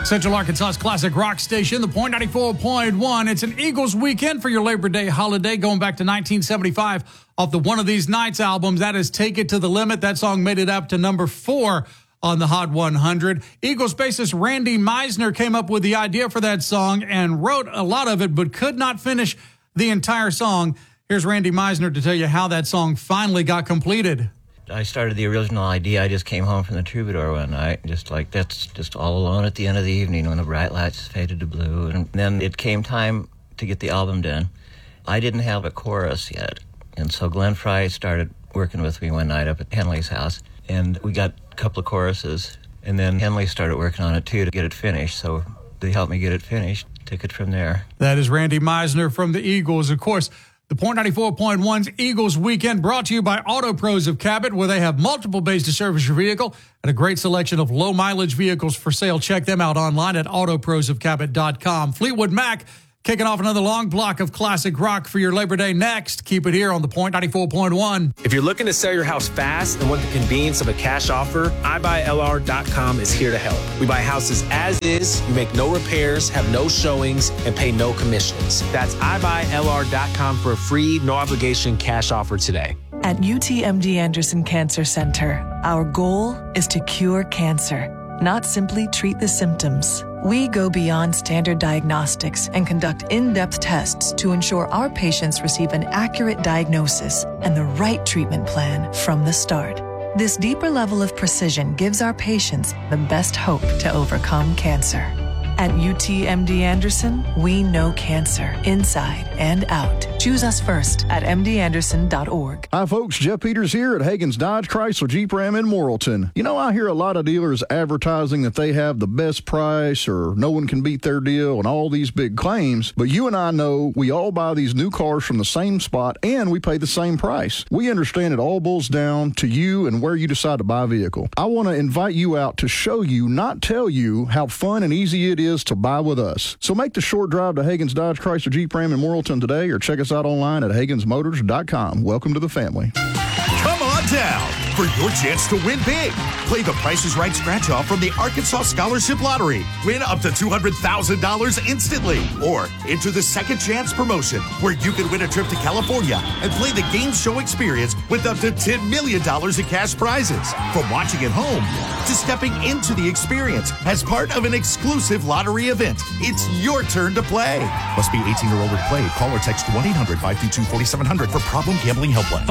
Central Arkansas's classic rock station, the Point 94.1. It's an Eagles weekend for your Labor Day holiday, going back to 1975 off the One of These Nights albums. That is Take It to the Limit. That song made it up to number 4 on the Hot 100. Eagles bassist Randy Meisner came up with the idea for that song and wrote a lot of it, but could not finish the entire song. Here's Randy Meisner to tell you how that song finally got completed. I started the original idea. I just came home from the Troubadour one night, that's just all alone at the end of the evening when the bright lights faded to blue. And then it came time to get the album done. I didn't have a chorus yet, and so Glenn Frey started working with me one night up at Henley's house, and we got a couple of choruses, and then Henley started working on it too to get it finished, so they helped me get it finished, took it from there. That is Randy Meisner from the Eagles. Of course, the Point 94.1's Eagles Weekend brought to you by Auto Pros of Cabot, where they have multiple bays to service your vehicle and a great selection of low-mileage vehicles for sale. Check them out online at autoprosofcabot.com. Fleetwood Mac kicking off another long block of classic rock for your Labor Day next. Keep it here on the Point 94.1. If you're looking to sell your house fast and want the convenience of a cash offer, iBuyLR.com is here to help. We buy houses as is, you make no repairs, have no showings, and pay no commissions. That's iBuyLR.com for a free, no-obligation cash offer today. At UTMD Anderson Cancer Center, our goal is to cure cancer, not simply treat the symptoms. We go beyond standard diagnostics and conduct in-depth tests to ensure our patients receive an accurate diagnosis and the right treatment plan from the start. This deeper level of precision gives our patients the best hope to overcome cancer. At UTMD Anderson, we know cancer inside and out. Choose us first at mdanderson.org. Hi, folks. Jeff Peters here at Hagen's Dodge Chrysler Jeep Ram in Morrilton. You know, I hear a lot of dealers advertising that they have the best price or no one can beat their deal and all these big claims, but you and I know we all buy these new cars from the same spot and we pay the same price. We understand it all boils down to you and where you decide to buy a vehicle. I want to invite you out to show you, not tell you, how fun and easy it is to buy with us. So make the short drive to Hagen's Dodge Chrysler Jeep Ram in Morrilton today or check us out online at HagensMotors.com. Welcome to the family. Come on down for your chance to win big. Play the Price is Right scratch-off from the Arkansas Scholarship Lottery. Win up to $200,000 instantly. Or enter the Second Chance promotion, where you can win a trip to California and play the game show experience with up to $10 million in cash prizes. From watching at home to stepping into the experience as part of an exclusive lottery event, it's your turn to play. Must be 18 or older to play. Call or text 1-800-522-4700 for Problem Gambling Helpline.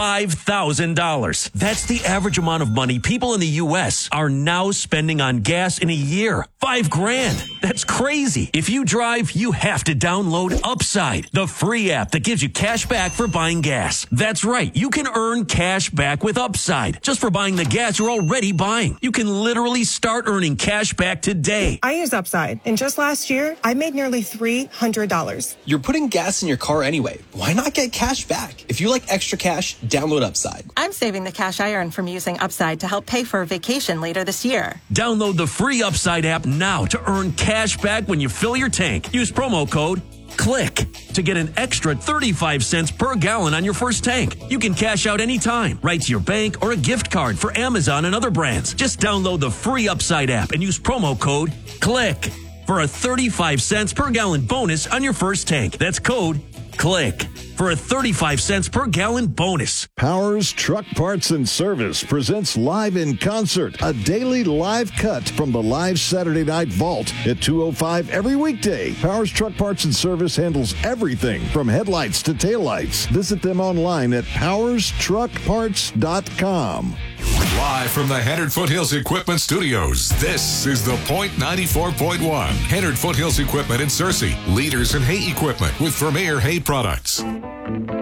$5,000. That's the average amount of money people in the U.S. are now spending on gas in a year. $5,000. That's crazy. If you drive, you have to download Upside, the free app that gives you cash back for buying gas. That's right. You can earn cash back with Upside just for buying the gas you're already buying. You can literally start earning cash back today. I use Upside, and just last year, I made nearly $300. You're putting gas in your car anyway. Why not get cash back? If you like extra cash, download Upside. I'm saving the cash I earn from using Upside to help pay for a vacation later this year. Download the free Upside app now to earn cash back when you fill your tank. Use promo code CLICK to get an extra 35 cents per gallon on your first tank. You can cash out anytime, right to your bank or a gift card for Amazon and other brands. Just download the free Upside app and use promo code CLICK for a 35 cents per gallon bonus on your first tank. That's code CLICK for a 35 cents per gallon bonus. Powers Truck Parts and Service presents Live in Concert, a daily live cut from the live Saturday Night Vault at 2:05 every weekday. Powers Truck Parts and Service handles everything from headlights to taillights. Visit them online at powerstruckparts.com. Live from the Hennard Foothills Equipment Studios, this is the Point 94.1. Hennard Foothills Equipment in Searcy, leaders in hay equipment with Vermeer Hay products.